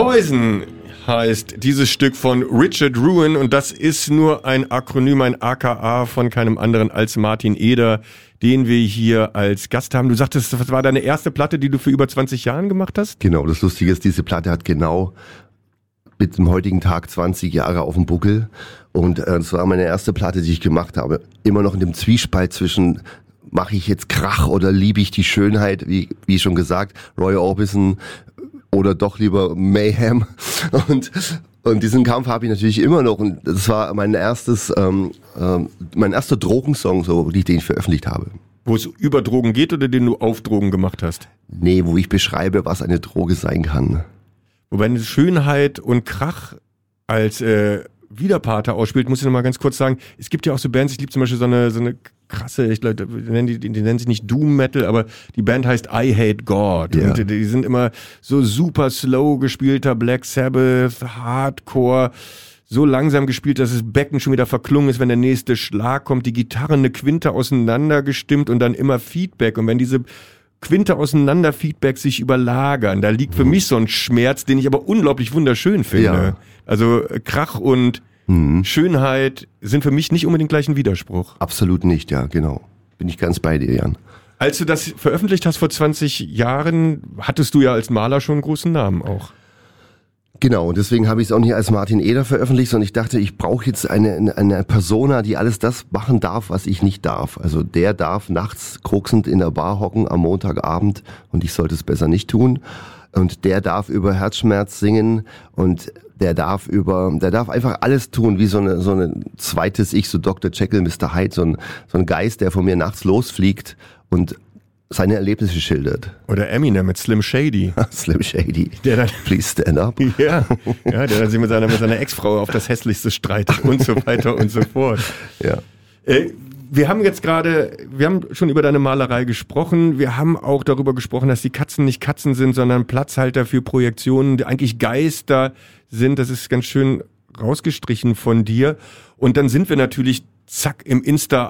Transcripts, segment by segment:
Poison heißt dieses Stück von Richard Ruin und das ist nur ein Akronym, ein AKA von keinem anderen als Martin Eder, den wir hier als Gast haben. Du sagtest, das war deine erste Platte, die du für über 20 Jahren gemacht hast? Genau, das Lustige ist, diese Platte hat genau mit dem heutigen Tag 20 Jahre auf dem Buckel und das war meine erste Platte, die ich gemacht habe. Immer noch in dem Zwiespalt zwischen, mache ich jetzt Krach oder liebe ich die Schönheit, wie schon gesagt, Roy Orbison oder doch lieber Mayhem und diesen Kampf habe ich natürlich immer noch und das war mein erster Drogensong, so, den ich veröffentlicht habe. Wo es über Drogen geht oder den du auf Drogen gemacht hast? Nee, wo ich beschreibe, was eine Droge sein kann. Wobei eine Schönheit und Krach als Widerparte ausspielt, muss ich noch mal ganz kurz sagen, es gibt ja auch so Bands, ich liebe zum Beispiel so eine krasse, ich glaube, die nennen sich nicht Doom Metal, aber die Band heißt I Hate God. Ja. Und die sind immer so super slow gespielter Black Sabbath, Hardcore, so langsam gespielt, dass das Becken schon wieder verklungen ist, wenn der nächste Schlag kommt, die Gitarren eine Quinte auseinander gestimmt und dann immer Feedback. Und wenn diese Quinte auseinander Feedback sich überlagern, da liegt für mich so ein Schmerz, den ich aber unglaublich wunderschön finde. Ja. Also Krach und Schönheit sind für mich nicht unbedingt gleich ein Widerspruch. Absolut nicht, ja, genau. Bin ich ganz bei dir, Jan. Als du das veröffentlicht hast vor 20 Jahren, hattest du ja als Maler schon einen großen Namen auch. Genau, und deswegen habe ich es auch nicht als Martin Eder veröffentlicht, sondern ich dachte, ich brauche jetzt eine Persona, die alles das machen darf, was ich nicht darf. Also der darf nachts koksend in der Bar hocken am Montagabend und ich sollte es besser nicht tun. Und der darf über Herzschmerz singen und der darf einfach alles tun, wie so eine zweites Ich, so Dr. Jekyll, Mr. Hyde, so ein Geist, der von mir nachts losfliegt und seine Erlebnisse schildert. Oder Eminem mit Slim Shady. Slim Shady. Der dann, please stand up. Ja, der dann sich mit seiner Ex-Frau auf das Hässlichste streitet und so weiter und so fort. Ja. Wir haben schon über deine Malerei gesprochen. Wir haben auch darüber gesprochen, dass die Katzen nicht Katzen sind, sondern Platzhalter für Projektionen, die eigentlich Geister sind. Das ist ganz schön rausgestrichen von dir. Und dann sind wir natürlich zack im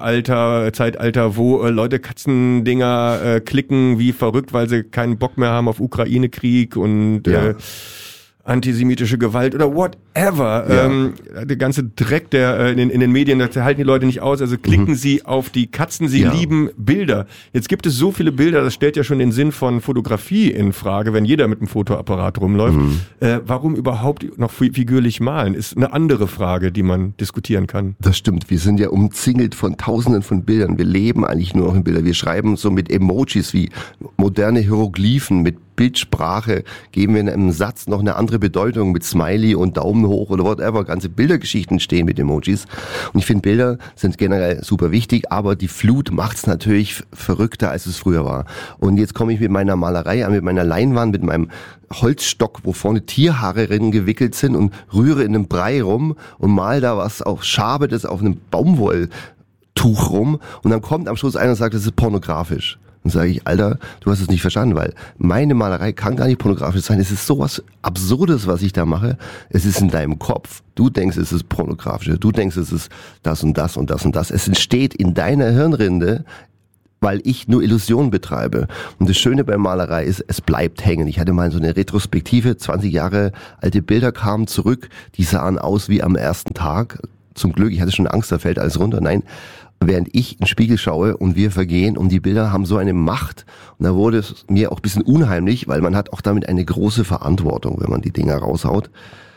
Zeitalter, wo Leute Katzendinger klicken wie verrückt, weil sie keinen Bock mehr haben auf Ukraine-Krieg und antisemitische Gewalt oder whatever. Ja. Der ganze Dreck, der in den Medien, das halten die Leute nicht aus. Also klicken sie auf die Katzen, sie lieben Bilder. Jetzt gibt es so viele Bilder, das stellt ja schon den Sinn von Fotografie in Frage, wenn jeder mit einem Fotoapparat rumläuft. Warum überhaupt noch figürlich malen, ist eine andere Frage, die man diskutieren kann. Das stimmt, wir sind ja umzingelt von Tausenden von Bildern. Wir leben eigentlich nur noch in Bildern. Wir schreiben so mit Emojis wie moderne Hieroglyphen, mit Bildsprache geben wir in einem Satz noch eine andere Bedeutung mit Smiley und Daumen hoch oder whatever. Ganze Bildergeschichten stehen mit Emojis. Und ich finde, Bilder sind generell super wichtig, aber die Flut macht es natürlich verrückter, als es früher war. Und jetzt komme ich mit meiner Malerei an, mit meiner Leinwand, mit meinem Holzstock, wo vorne Tierhaare drin gewickelt sind und rühre in einem Brei rum und mal da was auf Schabe, das auf einem Baumwolltuch rum. Und dann kommt am Schluss einer und sagt, das ist pornografisch. Dann sage ich, Alter, du hast es nicht verstanden, weil meine Malerei kann gar nicht pornografisch sein. Es ist sowas Absurdes, was ich da mache. Es ist in deinem Kopf. Du denkst, es ist pornografisch. Du denkst, es ist das und das und das und das. Es entsteht in deiner Hirnrinde, weil ich nur Illusionen betreibe. Und das Schöne bei Malerei ist, es bleibt hängen. Ich hatte mal so eine Retrospektive, 20 Jahre alte Bilder kamen zurück. Die sahen aus wie am ersten Tag. Zum Glück, ich hatte schon Angst, da fällt alles runter. Nein. Während ich in den Spiegel schaue und wir vergehen und die Bilder haben so eine Macht und da wurde es mir auch ein bisschen unheimlich, weil man hat auch damit eine große Verantwortung, wenn man die Dinger raushaut.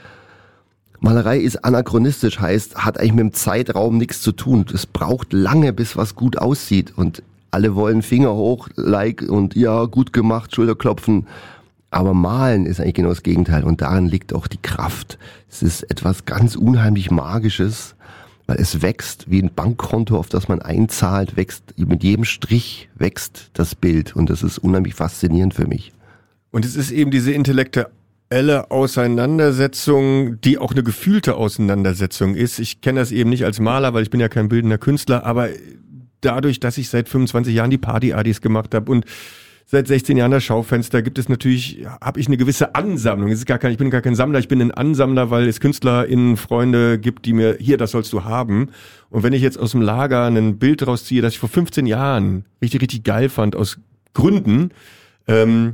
Malerei ist anachronistisch, heißt, hat eigentlich mit dem Zeitraum nichts zu tun. Es braucht lange, bis was gut aussieht und alle wollen Finger hoch, Like und ja, gut gemacht, Schulterklopfen. Aber Malen ist eigentlich genau das Gegenteil und darin liegt auch die Kraft. Es ist etwas ganz unheimlich Magisches. Weil es wächst wie ein Bankkonto, auf das man einzahlt, mit jedem Strich wächst das Bild und das ist unheimlich faszinierend für mich. Und es ist eben diese intellektuelle Auseinandersetzung, die auch eine gefühlte Auseinandersetzung ist. Ich kenne das eben nicht als Maler, weil ich bin ja kein bildender Künstler, aber dadurch, dass ich seit 25 Jahren die Party-Adis gemacht habe und seit 16 Jahren das Schaufenster habe ich eine gewisse Ansammlung. Ich bin gar kein Sammler, ich bin ein Ansammler, weil es KünstlerInnen, Freunde gibt, die mir, hier, das sollst du haben. Und wenn ich jetzt aus dem Lager ein Bild rausziehe, das ich vor 15 Jahren richtig, richtig geil fand, aus Gründen,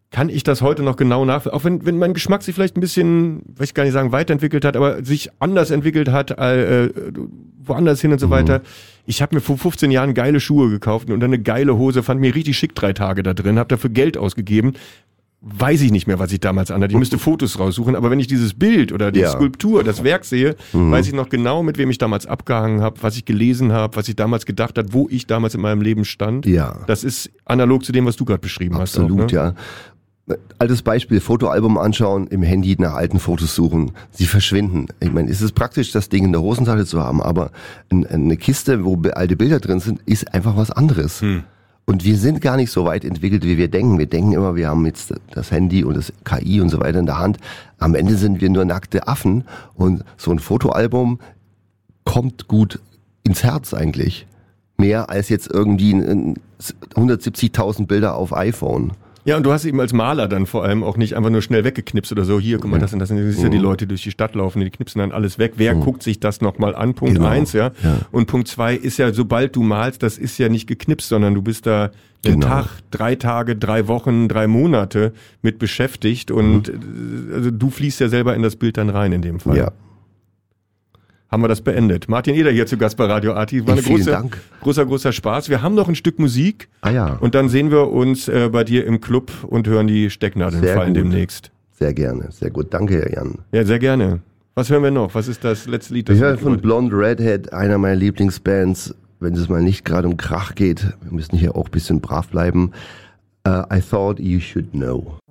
kann ich das heute noch genau nachvollziehen. Auch wenn mein Geschmack sich vielleicht ein bisschen, will ich gar nicht sagen, weiterentwickelt hat, aber sich anders entwickelt hat, woanders hin und so weiter. Ich habe mir vor 15 Jahren geile Schuhe gekauft und dann eine geile Hose, fand mir richtig schick 3 Tage da drin, habe dafür Geld ausgegeben. Weiß ich nicht mehr, was ich damals anhatte. Ich müsste Fotos raussuchen, aber wenn ich dieses Bild oder die Skulptur, das Werk sehe, weiß ich noch genau, mit wem ich damals abgehangen habe, was ich gelesen habe, was ich damals gedacht habe, wo ich damals in meinem Leben stand. Ja. Das ist analog zu dem, was du gerade beschrieben hast. Absolut, auch, ne? ja. Altes Beispiel, Fotoalbum anschauen, im Handy nach alten Fotos suchen. Sie verschwinden. Ich meine, es ist praktisch, das Ding in der Hosentasche zu haben, aber eine Kiste, wo alte Bilder drin sind, ist einfach was anderes. Und wir sind gar nicht so weit entwickelt, wie wir denken. Wir denken immer, wir haben jetzt das Handy und das KI und so weiter in der Hand. Am Ende sind wir nur nackte Affen. Und so ein Fotoalbum kommt gut ins Herz eigentlich. Mehr als jetzt irgendwie 170.000 Bilder auf iPhone. Ja, und du hast eben als Maler dann vor allem auch nicht einfach nur schnell weggeknipst oder so, hier, guck mal, das und das. Du siehst ja die Leute durch die Stadt laufen, die knipsen dann alles weg. Wer guckt sich das nochmal an? Punkt 1, ja. Und Punkt 2 ist ja, sobald du malst, das ist ja nicht geknipst, sondern du bist da einen Tag, 3 Tage, 3 Wochen, 3 Monate mit beschäftigt und also du fließt ja selber in das Bild dann rein in dem Fall. Ja. Haben wir das beendet. Martin Eder hier zu Gast bei Radio Arti. War eine großer Spaß. Wir haben noch ein Stück Musik. Und dann sehen wir uns bei dir im Club und hören die Stecknadeln fallen demnächst. Sehr gerne, sehr gut. Danke, Herr Jan. Ja, sehr gerne. Was hören wir noch? Was ist das letzte Lied? Ich höre von Blonde Redhead, einer meiner Lieblingsbands, wenn es mal nicht gerade um Krach geht. Wir müssen hier auch ein bisschen brav bleiben. I thought you should know.